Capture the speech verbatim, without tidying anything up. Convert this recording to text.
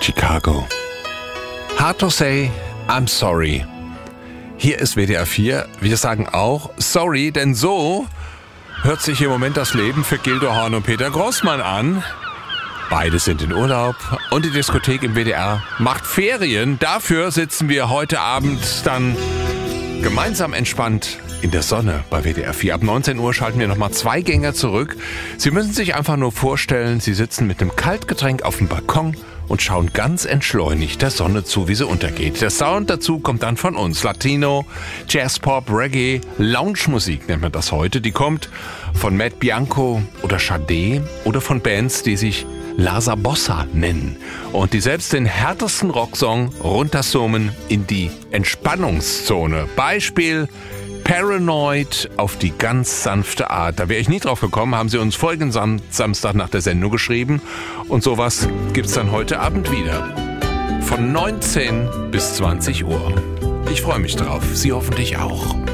Chicago. Hard to say, I'm sorry. Hier ist W D R vier. Wir sagen auch sorry, denn so hört sich im Moment das Leben für Gildo Horn und Peter Grossmann an. Beide sind in Urlaub und die Diskothek im W D R macht Ferien. Dafür sitzen wir heute Abend dann gemeinsam entspannt in der Sonne bei W D R vier. Ab neunzehn Uhr schalten wir nochmal zwei Gänger zurück. Sie müssen sich einfach nur vorstellen, Sie sitzen mit einem Kaltgetränk auf dem Balkon und schauen ganz entschleunigt der Sonne zu, wie sie untergeht. Der Sound dazu kommt dann von uns. Latino, Jazz, Pop, Reggae, Lounge-Musik nennt man das heute. Die kommt von Matt Bianco oder Sade oder von Bands, die sich Lasa Bossa nennen und die selbst den härtesten Rocksong runtersummen in die Entspannungszone. Beispiel Paranoid auf die ganz sanfte Art. Da wäre ich nie drauf gekommen, haben sie uns vorigen Sam- Samstag nach der Sendung geschrieben. Und sowas gibt's dann heute Abend wieder. Von neunzehn bis zwanzig Uhr. Ich freue mich drauf. Sie hoffentlich auch.